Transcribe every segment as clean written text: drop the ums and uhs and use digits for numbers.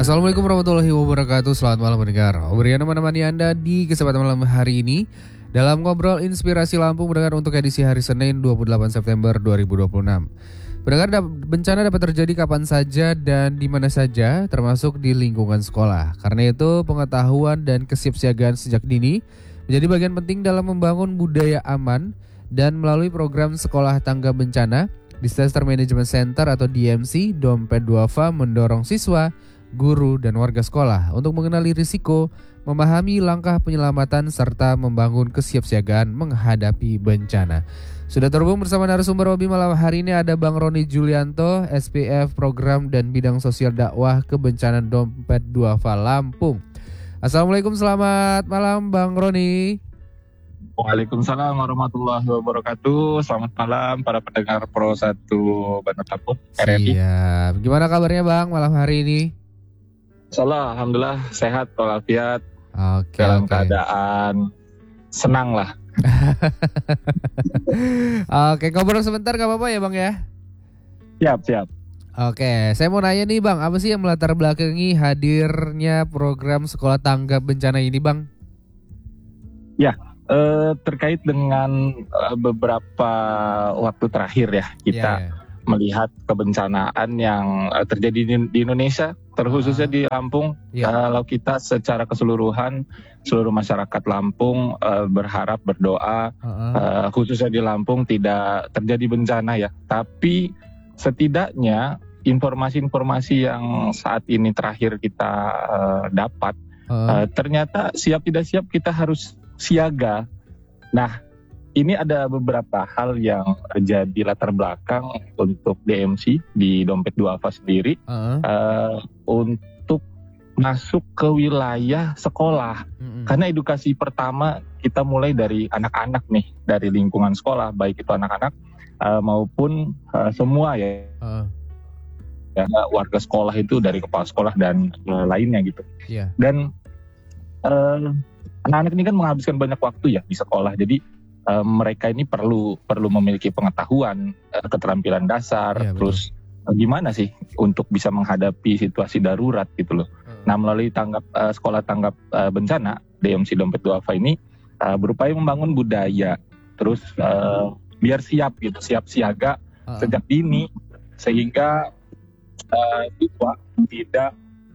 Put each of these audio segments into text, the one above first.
Assalamualaikum warahmatullahi wabarakatuh. Selamat malam pendengar. Obriana menemani Anda di kesempatan malam hari ini dalam ngobrol inspirasi Lampung mendengar untuk edisi hari Senin 28 September 2026. Pendengar, bencana dapat terjadi kapan saja dan di mana saja, termasuk di lingkungan sekolah. Karena itu, pengetahuan dan kesiapsiagaan sejak dini menjadi bagian penting dalam membangun budaya aman. Dan melalui program Sekolah Tangga Bencana, Disaster Management Center atau DMC, Dompet Duafa mendorong siswa, guru, dan warga sekolah untuk mengenali risiko, memahami langkah penyelamatan, serta membangun kesiapsiagaan menghadapi bencana. Sudah terhubung bersama narasumber Robi malam hari ini ada Bang Roni Julianto, SPF Program dan Bidang Sosial Dakwah Kebencanaan Dompet Duafa Lampung. Assalamualaikum, selamat malam Bang Roni. Waalaikumsalam warahmatullahi wabarakatuh. Selamat malam para pendengar Pro 1 Bandar Lampung RRI. Siap. Gimana kabarnya Bang malam hari ini? Insyaallah, alhamdulillah sehat walafiat. Dalam keadaan senang lah. Oke, ngobrol sebentar gak apa-apa ya Bang ya? Siap. Oke, saya mau nanya nih Bang, apa sih yang melatar belakangi hadirnya program Sekolah Tangga Bencana ini Bang? Ya, terkait dengan beberapa waktu terakhir ya kita melihat kebencanaan yang terjadi di Indonesia, terkhususnya di Lampung. Kalau kita secara keseluruhan, seluruh masyarakat Lampung berharap, berdoa, khususnya di Lampung tidak terjadi bencana ya. Tapi setidaknya informasi-informasi yang saat ini terakhir kita dapat, ternyata siap tidak siap kita harus siaga. Nah, ini ada beberapa hal yang jadi latar belakang untuk DMC di Dompet Duafa sendiri untuk masuk ke wilayah sekolah. Karena edukasi pertama kita mulai dari anak-anak nih, dari lingkungan sekolah, baik itu anak-anak maupun semua ya. Ya, warga sekolah itu dari kepala sekolah dan lainnya gitu. Dan anak-anak ini kan menghabiskan banyak waktu ya di sekolah. Jadi mereka ini perlu memiliki pengetahuan, keterampilan dasar, terus gimana sih untuk bisa menghadapi situasi darurat gitu loh. Nah, melalui Sekolah Tanggap Bencana DMC Dompet Duafa ini berupaya membangun budaya, terus biar siap gitu, siap siaga sejak dini, sehingga siswa tidak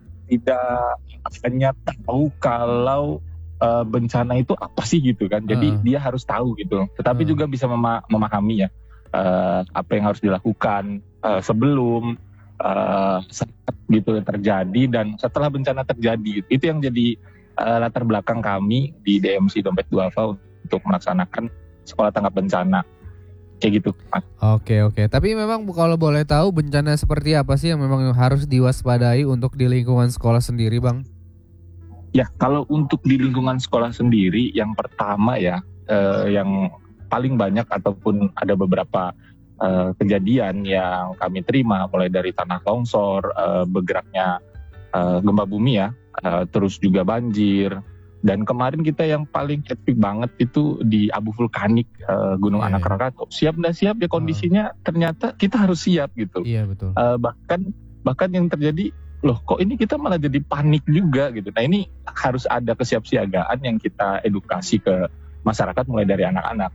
hanya tahu kalau bencana itu apa sih gitu kan. Jadi dia harus tahu gitu. Tetapi juga bisa memahami ya apa yang harus dilakukan sebelum saat gitu terjadi dan setelah bencana terjadi. Itu yang jadi latar belakang kami di DMC Dompet Duafa untuk melaksanakan Sekolah Tanggap Bencana. Kayak gitu. Oke. Tapi memang kalau boleh tahu bencana seperti apa sih yang memang harus diwaspadai untuk di lingkungan sekolah sendiri Bang? Ya, kalau untuk di lingkungan sekolah sendiri, yang pertama ya, yang paling banyak ataupun ada beberapa kejadian yang kami terima, mulai dari tanah longsor, bergeraknya gempa bumi ya, terus juga banjir. Dan kemarin kita yang paling epic banget itu di abu vulkanik Gunung Anak Rakatau. Siap nggak siap ya kondisinya, ternyata kita harus siap gitu. Iya betul. Bahkan yang terjadi, loh kok ini kita malah jadi panik juga gitu. Nah, ini harus ada kesiapsiagaan yang kita edukasi ke masyarakat mulai dari anak-anak.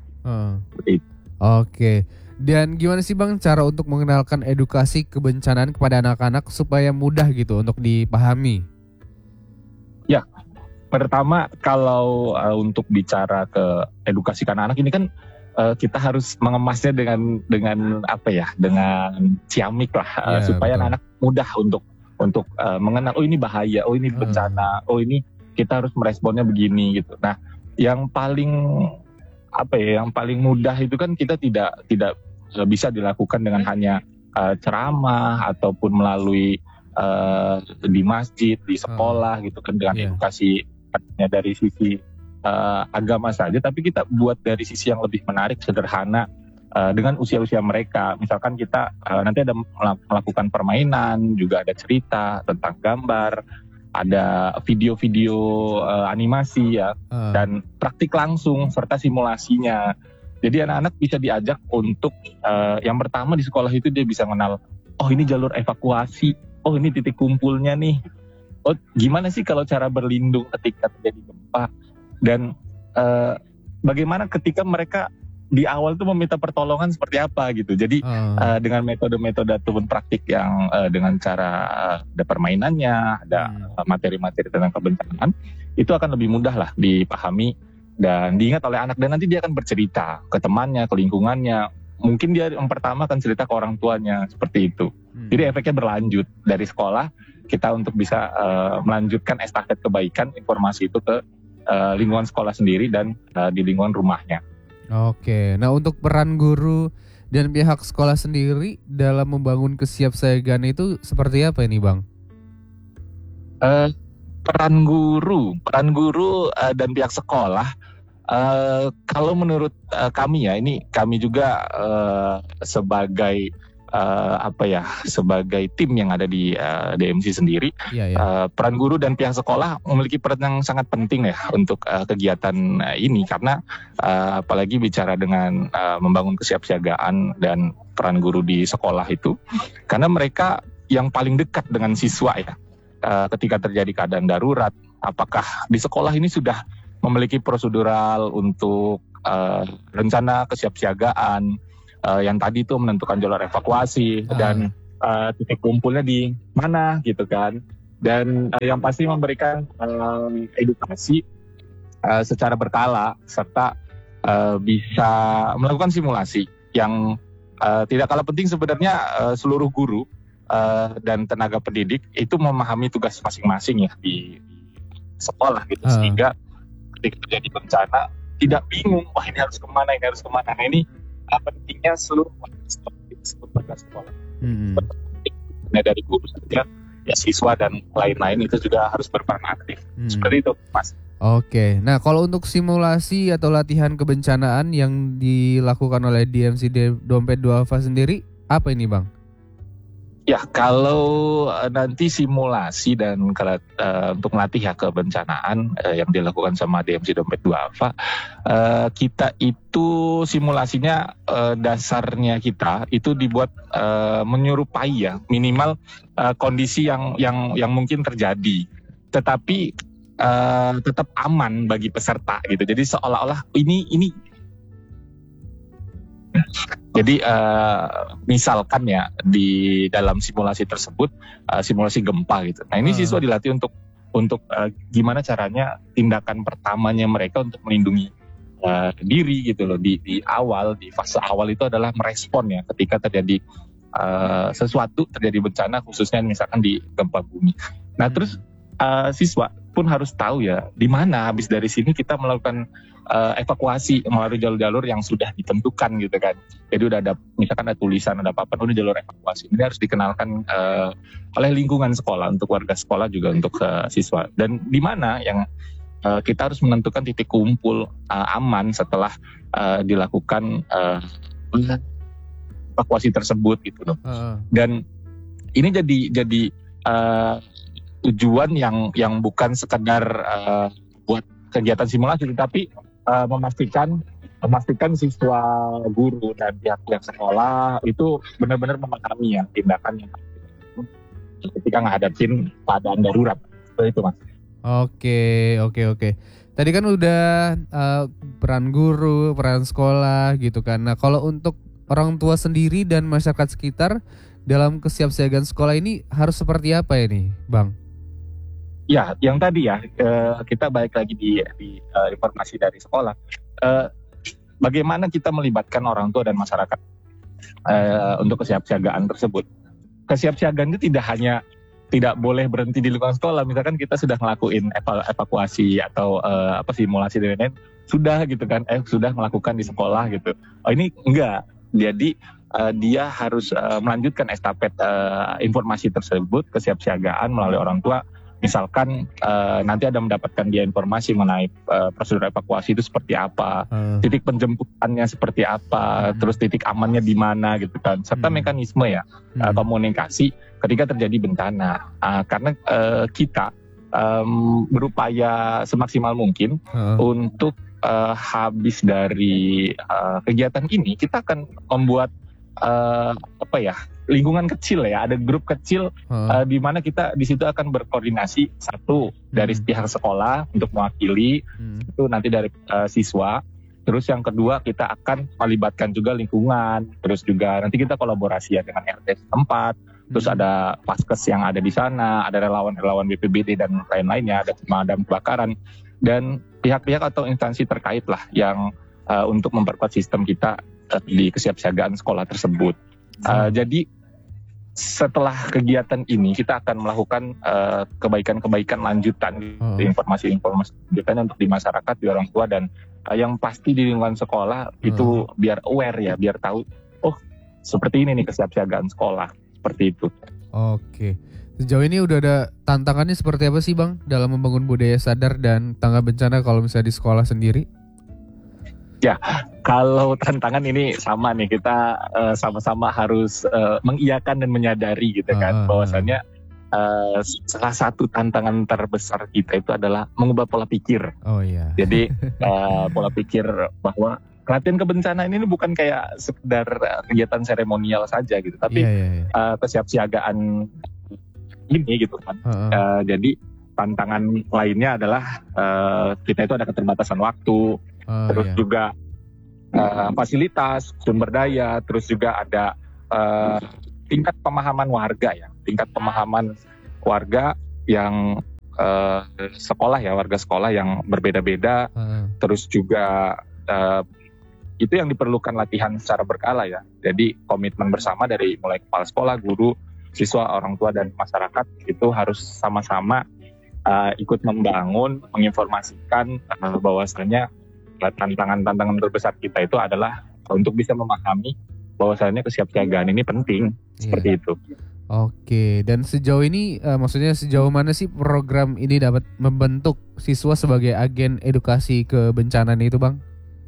Oke. Dan gimana sih Bang cara untuk mengenalkan edukasi kebencanaan kepada anak-anak supaya mudah gitu untuk dipahami? Ya, pertama kalau untuk bicara ke edukasi ke anak-anak ini kan kita harus mengemasnya dengan apa ya? Dengan ciamik lah supaya anak-anak mudah untuk mengenal, oh ini bahaya, oh ini bencana, oh ini kita harus meresponnya begini gitu. Nah, yang paling mudah itu kan kita tidak bisa dilakukan dengan hanya ceramah ataupun melalui di masjid, di sekolah gitu kan, dengan edukasi dari sisi agama saja, tapi kita buat dari sisi yang lebih menarik, sederhana, dengan usia-usia mereka. Misalkan kita nanti ada melakukan permainan, juga ada cerita tentang gambar, ada video-video animasi ya, dan praktik langsung serta simulasinya. Jadi anak-anak bisa diajak untuk yang pertama di sekolah itu dia bisa kenal, oh ini jalur evakuasi, oh ini titik kumpulnya nih. gimana sih kalau cara berlindung ketika terjadi gempa, dan bagaimana ketika mereka di awal tuh meminta pertolongan seperti apa gitu. Jadi dengan metode-metode ataupun praktik yang dengan cara ada permainannya, ada materi-materi tentang kebencanaan, itu akan lebih mudah lah dipahami dan diingat oleh anak, dan nanti dia akan bercerita ke temannya, ke lingkungannya. Mungkin dia yang pertama akan cerita ke orang tuanya, seperti itu. Jadi efeknya berlanjut dari sekolah kita untuk bisa melanjutkan estafet kebaikan informasi itu ke lingkungan sekolah sendiri dan di lingkungan rumahnya. Oke, nah untuk peran guru dan pihak sekolah sendiri dalam membangun kesiapsiagaan itu seperti apa ini, Bang? Peran guru dan pihak sekolah, kalau menurut kami ya, ini kami juga sebagai sebagai tim yang ada di DMC sendiri, peran guru dan pihak sekolah memiliki peran yang sangat penting ya untuk kegiatan ini, karena apalagi bicara dengan membangun kesiapsiagaan dan peran guru di sekolah itu, karena mereka yang paling dekat dengan siswa ya. Ketika terjadi keadaan darurat, apakah di sekolah ini sudah memiliki prosedural untuk rencana kesiapsiagaan yang tadi itu menentukan jalur evakuasi dan titik kumpulnya di mana gitu kan, dan yang pasti memberikan edukasi secara berkala serta bisa melakukan simulasi yang tidak kalah penting sebenarnya. Seluruh guru dan tenaga pendidik itu memahami tugas masing-masing ya di sekolah gitu, sehingga ketika terjadi bencana tidak bingung, wah ini harus kemana. Nah ini pentingnya seluruh warga sekolah. Dari guru saja, ya siswa dan lain-lain itu juga harus berperan aktif. Seperti itu, Mas. Oke, nah kalau untuk simulasi atau latihan kebencanaan yang dilakukan oleh DMC Dompet Duafa sendiri, apa ini, Bang? Ya, kalau nanti simulasi dan untuk melatih ya kebencanaan yang dilakukan sama DMC Dompet Duafa, kita itu simulasinya dasarnya kita itu dibuat menyerupai ya minimal kondisi yang mungkin terjadi, tetapi tetap aman bagi peserta gitu. Jadi seolah-olah ini jadi misalkan ya di dalam simulasi tersebut simulasi gempa gitu. Nah ini siswa dilatih untuk gimana caranya tindakan pertamanya mereka untuk melindungi diri gitu loh di awal, di fase awal itu adalah merespon ya ketika terjadi sesuatu, terjadi bencana khususnya misalkan di gempa bumi. Nah terus siswa pun harus tahu ya di mana habis dari sini kita melakukan evakuasi melalui jalur-jalur yang sudah ditentukan gitu kan. Jadi udah ada misalkan ada tulisan, ada papan, ini jalur evakuasi. Ini harus dikenalkan oleh lingkungan sekolah untuk warga sekolah juga untuk siswa. Dan di mana yang kita harus menentukan titik kumpul aman setelah dilakukan evakuasi tersebut gitu loh. Dan ini jadi tujuan yang bukan sekedar buat kegiatan simulasi, tapi memastikan siswa, guru dan pihak sekolah itu benar-benar memahami ya tindakan yang ketika menghadapin keadaan darurat. Seperti itu, Mas. Oke. Tadi kan udah peran guru, peran sekolah gitu kan. Nah kalau untuk orang tua sendiri dan masyarakat sekitar dalam kesiapsiagaan sekolah ini harus seperti apa ini, Bang? Ya, yang tadi ya, kita balik lagi di informasi dari sekolah. Bagaimana kita melibatkan orang tua dan masyarakat untuk kesiapsiagaan tersebut. Kesiapsiagaan itu tidak boleh berhenti di lingkungan sekolah. Misalkan kita sudah ngelakuin evakuasi atau simulasi dan lain-lain, sudah gitu kan, sudah melakukan di sekolah gitu. Oh ini enggak. Jadi dia harus melanjutkan estafet informasi tersebut, kesiapsiagaan melalui orang tua. Misalkan nanti ada mendapatkan dia informasi mengenai prosedur evakuasi itu seperti apa, titik penjemputannya seperti apa, terus titik amannya di mana gitu kan, serta mekanisme ya komunikasi ketika terjadi bencana. Karena kita berupaya semaksimal mungkin untuk habis dari kegiatan ini kita akan membuat lingkungan kecil ya, ada grup kecil di mana kita di situ akan berkoordinasi, satu dari pihak sekolah untuk mewakili, itu nanti dari siswa. Terus yang kedua kita akan melibatkan juga lingkungan, terus juga nanti kita kolaborasi ya dengan RT setempat, terus ada Paskes yang ada di sana, ada relawan-relawan BPBD dan lain-lainnya, ada pemadam kebakaran dan pihak-pihak atau instansi terkait lah yang untuk memperkuat sistem kita di kesiapsiagaan sekolah tersebut. Jadi setelah kegiatan ini kita akan melakukan kebaikan-kebaikan lanjutan, informasi-informasi lanjutannya untuk di masyarakat, di orang tua dan yang pasti di lingkungan sekolah itu biar aware ya, biar tahu oh seperti ini nih kesiapsiagaan sekolah, seperti itu. Oke. Sejauh ini udah ada tantangannya seperti apa sih Bang dalam membangun budaya sadar dan tanggap bencana kalau misalnya di sekolah sendiri? Ya, kalau tantangan ini sama nih, kita sama-sama harus mengiyakan dan menyadari gitu kan, bahwasannya salah satu tantangan terbesar kita itu adalah mengubah pola pikir. Oh iya. Jadi pola pikir bahwa latihan kebencanaan ini bukan kayak sekedar kegiatan seremonial saja gitu, tapi kesiapsiagaan ini gitu kan. Jadi tantangan lainnya adalah kita itu ada keterbatasan waktu, terus juga fasilitas, sumber daya, terus juga ada tingkat pemahaman warga ya, tingkat pemahaman warga yang sekolah ya, warga sekolah yang berbeda-beda, terus juga itu yang diperlukan latihan secara berkala ya. Jadi komitmen bersama dari mulai kepala sekolah, guru, siswa, orang tua dan masyarakat itu harus sama-sama ikut membangun, menginformasikan bahwasannya tantangan-tantangan terbesar kita itu adalah untuk bisa memahami bahwasannya kesiapsiagaan ini penting, seperti itu. Oke, dan sejauh ini maksudnya sejauh mana sih program ini dapat membentuk siswa sebagai agen edukasi kebencanaan itu Bang?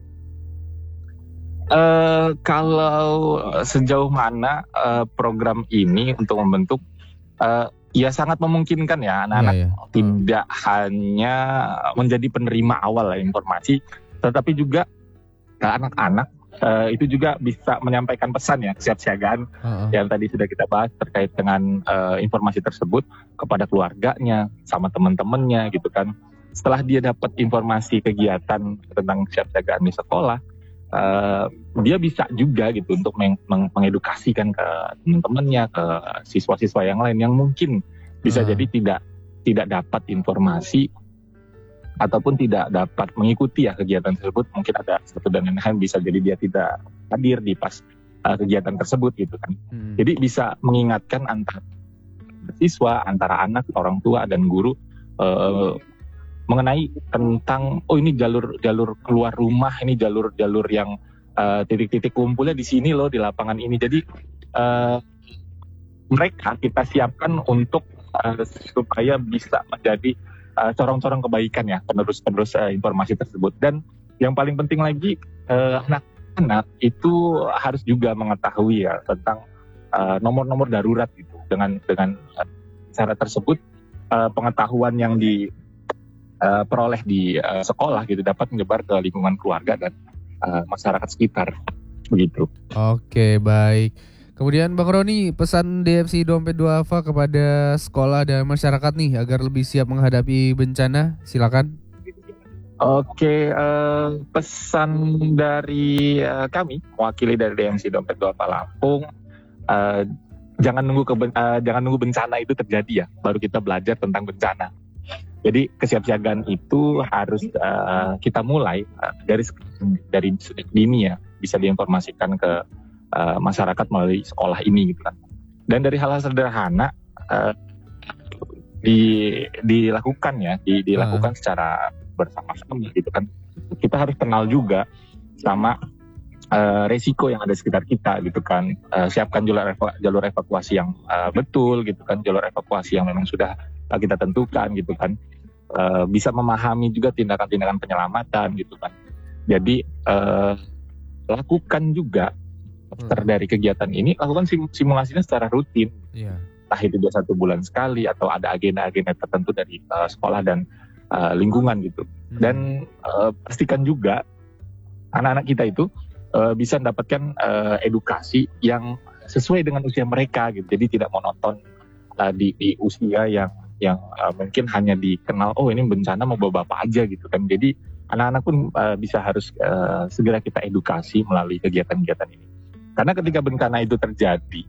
Kalau sejauh mana program ini untuk membentuk, ya sangat memungkinkan ya anak-anak tidak hanya menjadi penerima awal informasi, tetapi juga anak-anak itu juga bisa menyampaikan pesan ya, kesiapsiagaan yang tadi sudah kita bahas terkait dengan informasi tersebut kepada keluarganya, sama teman-temannya gitu kan. Setelah dia dapat informasi kegiatan tentang kesiapsiagaan di sekolah, dia bisa juga gitu untuk mengedukasikan ke teman-temannya, ke siswa-siswa yang lain yang mungkin bisa jadi tidak dapat informasi ataupun tidak dapat mengikuti ya kegiatan tersebut. Mungkin ada satu dan lain-lain, bisa jadi dia tidak hadir di pas kegiatan tersebut gitu kan. Jadi bisa mengingatkan antara siswa, antara anak, orang tua dan guru mengenai tentang ini jalur keluar rumah, ini jalur yang titik-titik kumpulnya di sini loh, di lapangan ini. Jadi mereka kita siapkan untuk supaya bisa menjadi corong-corong kebaikan ya, penerus informasi tersebut. Dan yang paling penting lagi, anak-anak itu harus juga mengetahui ya tentang nomor-nomor darurat gitu. Dengan cara tersebut pengetahuan yang diperoleh di sekolah gitu dapat menyebar ke lingkungan keluarga dan masyarakat sekitar begitu. Oke, baik. Kemudian Bang Roni, pesan DFC Dompet Duafa kepada sekolah dan masyarakat nih agar lebih siap menghadapi bencana, silakan. Oke, pesan dari kami, mewakili dari DMC Dompet Duafa Lampung, jangan nunggu bencana itu terjadi ya, baru kita belajar tentang bencana. Jadi kesiapsiagaan itu harus kita mulai dari dini ya, bisa diinformasikan ke masyarakat melalui sekolah ini gitu kan. Dan dari hal-hal sederhana dilakukan ya, dilakukan secara bersama-sama gitu kan. Kita harus kenal juga sama resiko yang ada di sekitar kita gitu kan. Siapkan jalur evakuasi yang betul gitu kan, jalur evakuasi yang memang sudah kita tentukan gitu kan. Bisa memahami juga tindakan-tindakan penyelamatan gitu kan. Jadi lakukan juga dari kegiatan ini, lakukan simulasinya secara rutin. Entah itu 1 bulan sekali atau ada agenda-agenda tertentu dari sekolah dan lingkungan gitu. Dan pastikan juga anak-anak kita itu bisa mendapatkan edukasi yang sesuai dengan usia mereka gitu. Jadi tidak monoton di usia yang mungkin hanya dikenal ini bencana mau bawa bapak aja gitu kan. Jadi anak-anak pun bisa harus segera kita edukasi melalui kegiatan-kegiatan ini. Karena ketika bencana itu terjadi,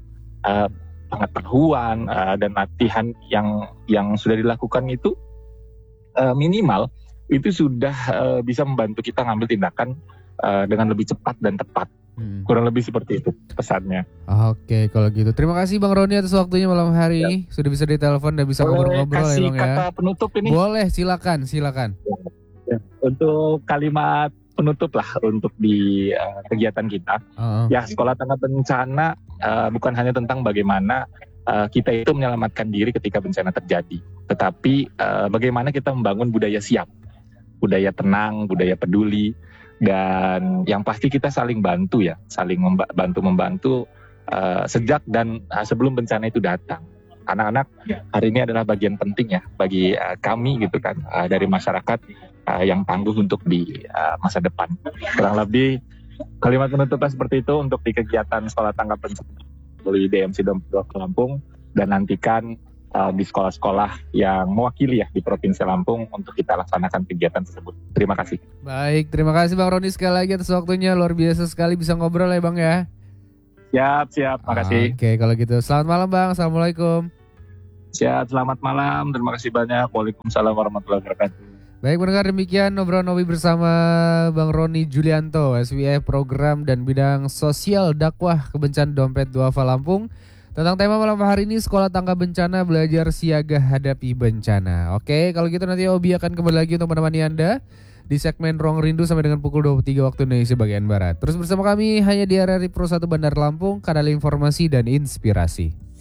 pengetahuan dan latihan yang sudah dilakukan itu minimal itu sudah bisa membantu kita ngambil tindakan dengan lebih cepat dan tepat. Kurang lebih seperti itu pesannya. Oke, kalau gitu. Terima kasih Bang Roni atas waktunya malam hari ini. Sudah bisa ditelepon dan bisa ngobrol-ngobrol ya Bang ya. Kata penutup ini? Boleh, silakan. Ya, untuk kalimat penutup lah untuk di kegiatan kita. Ya, Sekolah Tangga Bencana bukan hanya tentang bagaimana kita itu menyelamatkan diri ketika bencana terjadi, tetapi bagaimana kita membangun budaya siap, budaya tenang, budaya peduli. Dan yang pasti kita saling bantu ya, saling membantu sejak dan sebelum bencana itu datang. Anak-anak hari ini adalah bagian penting ya bagi kami gitu kan, dari masyarakat yang tangguh untuk di masa depan. Kurang lebih kalimat penutupnya seperti itu untuk di kegiatan Sekolah Tangga Bencana dari DMC Dompet Lampung, dan nantikan di sekolah-sekolah yang mewakili ya di Provinsi Lampung untuk kita laksanakan kegiatan tersebut. Terima kasih. Baik, terima kasih Bang Roni sekali lagi atas waktunya. Luar biasa sekali bisa ngobrol ya Bang ya. Siap, makasih. Oke, kalau gitu selamat malam Bang. Assalamualaikum. Siap, selamat malam. Terima kasih banyak. Waalaikumsalam warahmatullahi wabarakatuh. Baik, mendengar demikian obrolan Nobi bersama Bang Roni Julianto, SWF Program dan Bidang Sosial Dakwah Kebencanaan Dompet Duafa Lampung. Tentang tema malam hari ini, Sekolah Tangga Bencana belajar siaga hadapi bencana. Oke, kalau gitu nanti Obi akan kembali lagi untuk menemani Anda di segmen Ruang Rindu sampai dengan pukul 23 waktu Indonesia bagian Barat. Terus bersama kami hanya di RRI Pro 1 Bandar Lampung, kanal informasi dan inspirasi.